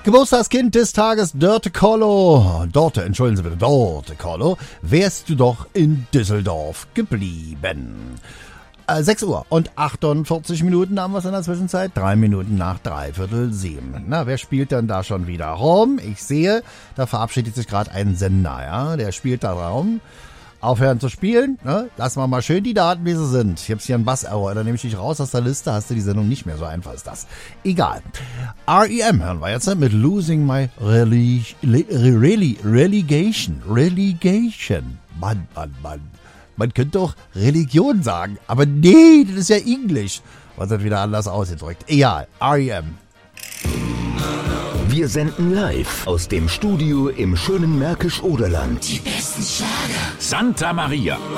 Geburtstagskind des Tages, Dörte Kollo. Entschuldigen Sie bitte, Dörte Kollo. Wärst du doch in Düsseldorf geblieben. 6 Uhr und 48 Minuten haben wir es in der Zwischenzeit. 3 Minuten nach 6:45. Na, wer spielt denn da schon wieder rum? Ich sehe, da verabschiedet sich gerade ein Sender, ja. Der spielt da rum. Aufhören zu spielen, ne? Lassen wir mal schön die Daten, wie sie sind. Ich hab's hier einen Bass-Error, dann nehme ich dich raus aus der Liste, hast du die Sendung nicht mehr, so einfach ist das. Egal. R.E.M. hören wir jetzt mit Losing My Relegation. Mann. Man könnte doch Religion sagen, aber nee, das ist ja Englisch. Was hat wieder anders ausgedrückt? Egal, R.E.M. Wir senden live aus dem Studio im schönen Märkisch-Oderland. Die besten Schlager. Santa Maria.